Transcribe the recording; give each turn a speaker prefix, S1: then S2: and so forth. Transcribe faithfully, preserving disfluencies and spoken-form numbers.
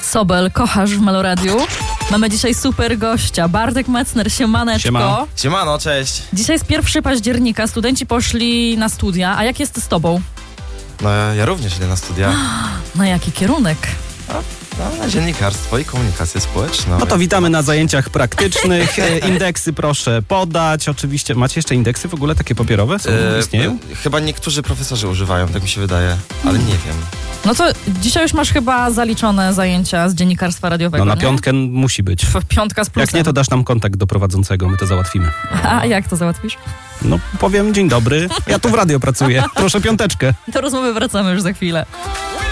S1: Sobel, kochasz w Meloradiu. Mamy dzisiaj super gościa, Bartek Metzner, siemaneczko.
S2: Siema.
S3: Siemano, cześć.
S1: Dzisiaj jest pierwszego października, studenci poszli na studia, a jak jest z tobą?
S3: No ja, ja również idę na studia.
S1: Na jaki kierunek?
S3: No, na dziennikarstwo i komunikację społeczną.
S2: No to witamy na zajęciach praktycznych. E, Indeksy proszę podać. Oczywiście, macie jeszcze indeksy w ogóle takie papierowe? Są,
S3: E,
S2: istnieją?
S3: e, Chyba niektórzy profesorzy używają, tak mi się wydaje, ale nie wiem.
S1: No to dzisiaj już masz chyba zaliczone zajęcia z dziennikarstwa radiowego,
S2: No na
S1: nie?
S2: piątkę musi być.
S1: F- Piątka z plusem.
S2: Jak nie, to dasz nam kontakt do prowadzącego, my to załatwimy.
S1: A jak to załatwisz?
S2: No powiem, dzień dobry, ja tu w radio pracuję, proszę piąteczkę.
S1: Do rozmowy wracamy już za chwilę.